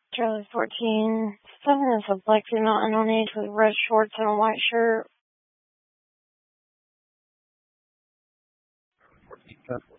Charlie 14. 7 is a black female unknown age with red shorts and a white shirt.